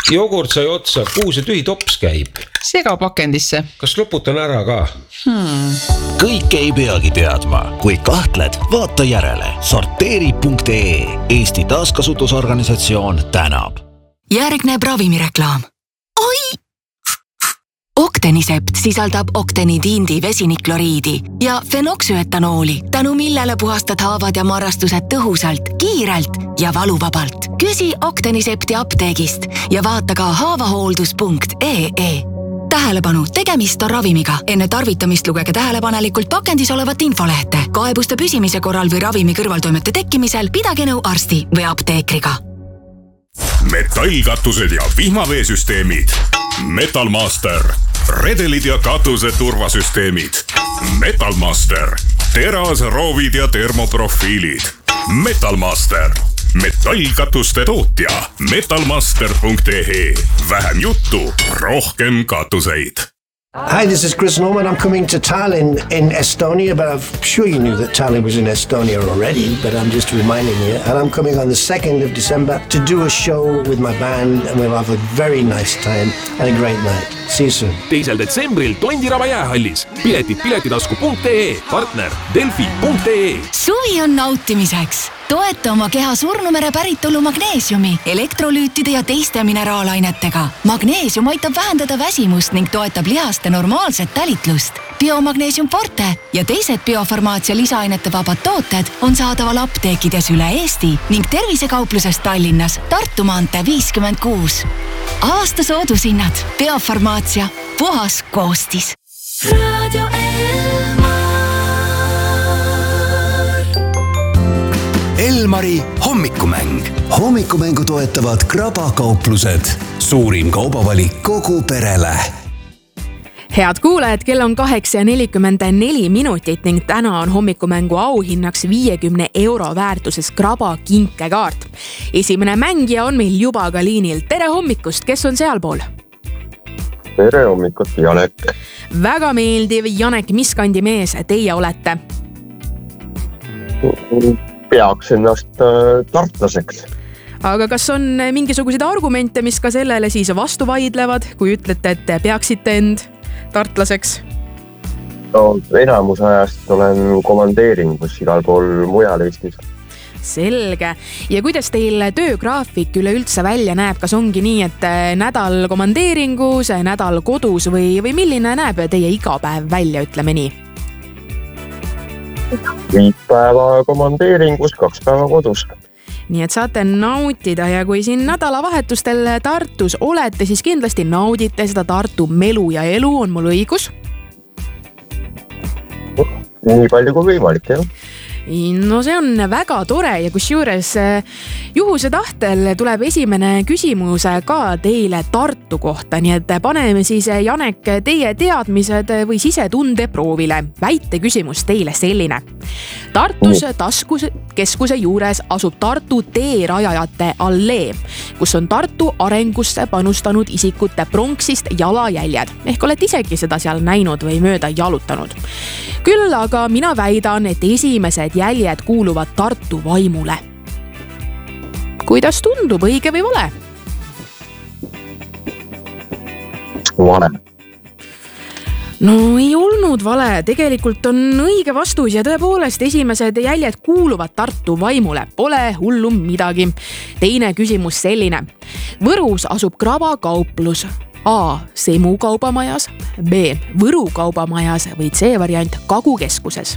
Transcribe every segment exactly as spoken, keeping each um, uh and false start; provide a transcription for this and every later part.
jogurt sai otsa, kuhu see tühi tops käib? Segapakendisse. Kas loputan ära ka? Hmm. Kõik ei peagi teadma. Kui kahtled, vaata järele. sorteeri punkt ee Eesti taaskasutusorganisatsioon tänab. Järgneb ravimireklaam. Oi! Octenisept sisaldab oktenidiindi vesinikloriidi ja fenoksüetanooli, tänu millele puhastad haavad ja marrastused tõhusalt, kiirelt ja valuvabalt. Küsi Octenisepti apteegist ja vaata ka haavahooldus punkt ee. Tähelepanu, tegemist on ravimiga. Enne tarvitamist lugege tähelepanelikult pakendis olevat infolehte. Kaebuste püsimise korral või ravimi kõrvaltoimete tekkimisel pidage nõu arsti või apteekriga. Metallkatused ja vihmaveesüsteemid. Metalmaster. Redelid ja katuse turvasüsteemid. Metalmaster. Terasroovid ja termoprofiilid. Metalmaster. Metallkatuste tootja. metalmaster punkt ee. Vähem juttu, rohkem katuseid. Hi, this is Chris Norman. I'm coming to Tallinn in Estonia, but I'm sure you knew that Tallinn was in Estonia already, but I'm just reminding you. And I'm coming on the second of December to do a show with my band, and we'll have a very nice time and a great night. See you soon. teisel detsembril Tondiraba jäähallis. Piletid piletitasku punkt ee, partner delfi punkt ee. Suvi on nautimiseks. Toeta oma keha surnumere päritolu magneesiumi, elektrolüütide ja teiste mineraalainetega. Magneesium aitab vähendada väsimust ning toetab lihaste normaalset tälitlust. Biomagneesium Forte ja teised biofarmaatsia lisaainete vabad tooted on saadaval apteekides üle Eesti ning tervisekauplusest Tallinnas Tartu maantee viiskümmend kuus. Aasta soodushinnad. Biofarmaatsia. Puhas koostis. Radio Elmari hommikumäng. Hommikumängu toetavad Krabakauplused. Suurim kaubavalik kogu perele. Head kuulajad, kell on kaheksa ja nelikümmend neli minutit ning täna on hommikumängu auhinnaks viiekümne euro väärtuses Kraba kinkekaart. Esimene mängija on meil juba ka liinil. Tere hommikust, kes on sealpool? Tere hommikut, Janek. Väga meeldiv, Janek, mis kandi mees teie olete? Peaks ennast tartlaseks. Aga kas on mingisuguseid argumente, mis ka sellele siis vastu vaidlevad, kui ütlete, et peaksite end tartlaseks? No, enamus ajast olen komandeeringus igal pool mujal Eestis. Selge. Ja kuidas teil töögraafik üleüldse välja näeb? Kas ongi nii, et nädal komandeeringus, nädal kodus või, või milline näeb teie igapäev välja, ütleme nii? Viis päeva komandeeringus, kaks päeva kodus. Nii et saate nautida ja kui siin nädalavahetustel Tartus olete, siis kindlasti naudite seda Tartu melu ja elu, on mul õigus? Nii palju kui võimalik, jah. No see on väga tore ja kusjuures juhuse tahtel tuleb esimene küsimus ka teile Tartu kohta, nii et paneme siis, Janek, teie teadmised või sisetunde proovile. Väite küsimus teile selline. Tartus taskus keskuse juures asub Tartu teerajajate allee, kus on Tartu arengusse panustanud isikute pronksist jalajäljed. Ehk olete isegi seda seal näinud või mööda jalutanud. Küll aga mina väidan, et esimesed jäljed kuuluvad Tartu vaimule. Kuidas tundub, õige või vale? Vale. No ei olnud vale, tegelikult on õige vastus ja tõepoolest esimesed jäljed kuuluvad Tartu vaimule. Pole hullu midagi. Teine küsimus selline. Võrus asub Kraba kauplus. A. Semu kaubamajas, B. Võru kaubamajas või C. variant Kagukeskuses.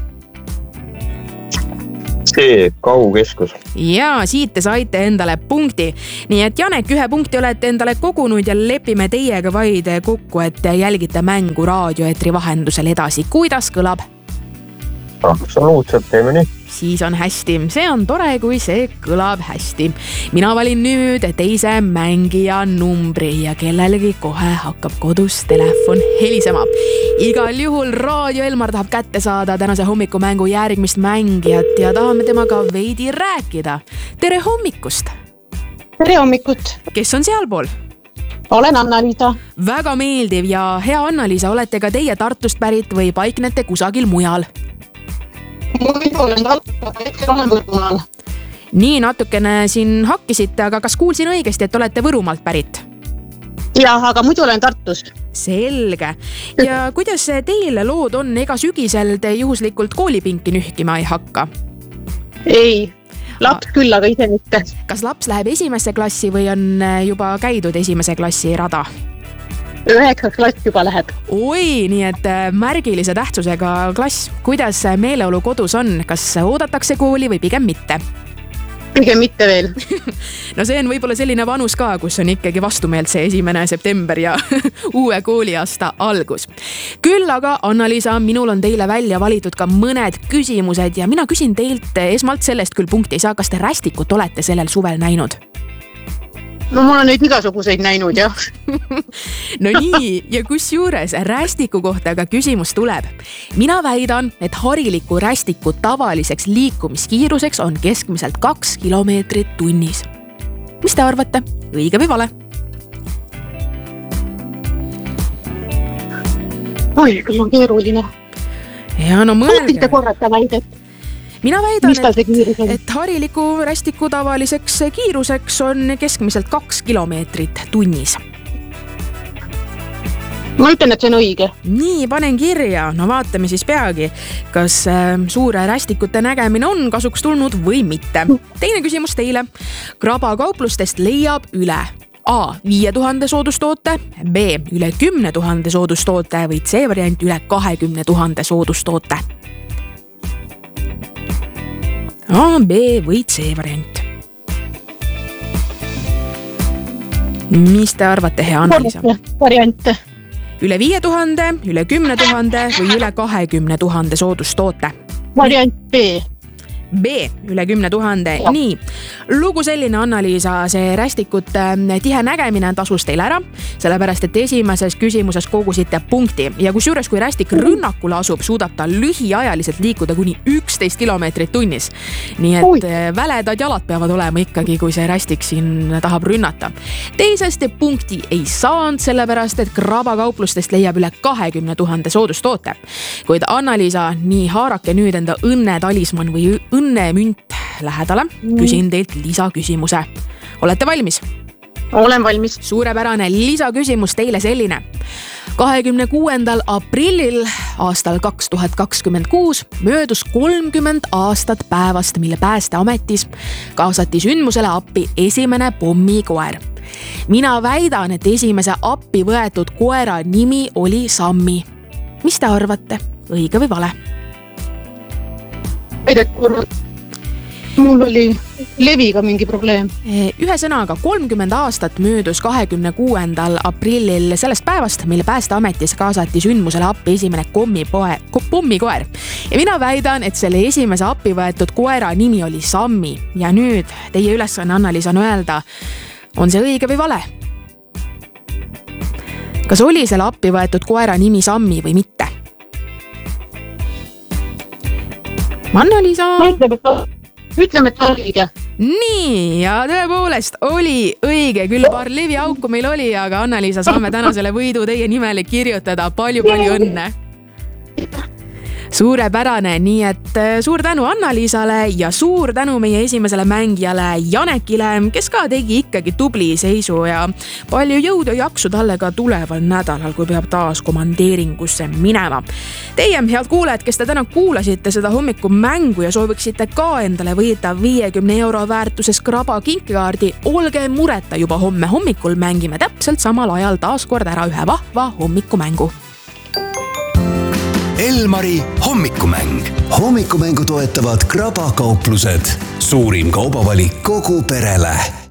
C. Kagukeskus. Ja siit te saite endale punkti. Nii et Janek, ühe punkti olete endale kogunud ja lepime teiega vaid kokku, et jälgite mängu raadioetri vahendusel edasi. Kuidas kõlab? Absoluutselt, teeme nii. Siis on hästi. See on tore, kui see kõlab hästi. Mina valin nüüd teise mängija numbri ja kellelegi kohe hakkab kodus telefon helisema. Igal juhul Raadio Elmar tahab kätte saada tänase hommikumängu järgmist mängijat ja tahame temaga veidi rääkida. Tere hommikust! Tere hommikut! Kes on sealpool? Olen Anna-Liisa. Väga meeldiv ja hea Anna-Liisa, olete ka teie Tartust pärit või paiknete kusagil mujal? Muidu olen Tartust, hetkel olen Võrumaal. Nii natukene siin hakkisite, aga kas kuulsin õigesti, et olete Võrumaalt pärit? jah, aga muidu olen Tartus. Selge. Ja kuidas teile lood on, ega sügisel te juhuslikult koolipinki nühkima ei hakka? Ei, laps küll, aga ise mitte. Kas laps läheb esimesse klassi või on juba käidud esimese klassi rada? Üheksas klass juba läheb. Oi, nii et märgilise tähtsusega klass. Kuidas meeleolu kodus on? Kas oodatakse kooli või pigem mitte? Pigem mitte veel. No see on võib-olla selline vanus ka, kus on ikkagi vastumeelt see esimene september ja uue kooliaasta algus. Küll aga, Anna-Liisa, minul on teile välja valitud ka mõned küsimused ja mina küsin teilt esmalt sellest küll punkti ei saa, kas te rästikut olete sellel suvel näinud? No ma olen neid igasuguseid näinud, jah. No nii, ja kus juures rästiku kohta ka küsimus tuleb. Mina väidan, et hariliku rästiku tavaliseks liikumiskiiruseks on keskmiselt kaks kilomeetrit tunnis. Mis te arvate? Õige või vale? Oi, küll on keeruline. Ja no mõelge. Võite korrata väidet. Mina väidan, et, et hariliku rästiku tavaliseks kiiruseks on keskmiselt kaks kilomeetrit tunnis. Ma ütlen, et see on õige. Nii, panen kirja. No vaatame siis peagi, kas suure rästikute nägemine on kasuks tulnud või mitte. Teine küsimus teile. Krabakauplustest leiab üle A. viie tuhande soodustoote, B. üle kümne tuhande soodustoote või C. variant üle kahekümne tuhande soodustoote. A, B või C variant. Mis te arvate, hea Anna-Liisa? Variante. Üle viie tuhande, üle kümne tuhande või üle kahekümne tuhande soodustoote? Variant B. B, üle kümne tuhande. Nii, lugu selline, Anna-Liisa, see rästikute tihe nägemine tasus teil ära, sellepärast, et esimeses küsimuses kogusite punkti ja kus juures, kui rästik rünnakule asub, suudab ta lühiajaliselt liikuda kuni üksteist kilomeetrit tunnis. Nii et Ui. väledad jalad peavad olema ikkagi, kui see rästik siin tahab rünnata. Teisest punkti ei saanud, sellepärast, et krabakauplustest leiab üle kahekümne tuhande soodustoote. Kuid Anna-Liisa, nii haarake nüüd enda õnne talisman või õnnemünt lähedale. Küsin teilt lisaküsimuse. Olete valmis? Olen valmis. Suurepärane lisaküsimus teile selline. kahekümne kuuendal aprillil aastal kaks tuhat kakskümmend kuus möödus kolmkümmend aastat päevast, mille Päästeametis kaasati sündmusele appi esimene pommikoer. Mina väidan, et esimese appi võetud koera nimi oli Sammi. Mis te arvate? Õige või vale? Mul oli leviga mingi probleem. Ühe sõnaga kolmkümmend aastat möödus kahekümne kuuendal aprillil sellest päevast, mille Päästeametis kaasati sündmusele appi esimene kommipoe, pommikoer. Ja mina väidan, et selle esimese appi võetud koera nimi oli Sammi. Ja nüüd teie ülesanne, Anna-Liisa, on öelda, on see õige või vale? Kas oli selle appi võetud koera nimi Sammi või mitte? Anna-Liisa. Ütleme, et õige. Nii, ja tõepoolest oli õige. Küll paar levi auku meil oli, aga Anna-Liisa, saame tänasele võidu teie nimele kirjutada. Palju-palju õnne. Suurepärane, nii et suur tänu Anna-Liisale ja suur tänu meie esimesele mängijale Janekile, kes ka tegi ikkagi tubli seisu ja palju jõudu ja jaksu talle ka tuleval nädalal, kui peab taas komandeeringusse minema. Teie, head kuulajad, kes te täna kuulasite seda hommikumängu ja sooviksite ka endale võita viiekümne euro väärtuses kraba kinkekaardi, olge mureta, juba homme hommikul mängime täpselt samal ajal taas kord ära ühe vahva hommikumängu. Elmari hommikumäng. Hommikumängu toetavad krabakauplused. Suurim kaubavalik kogu perele.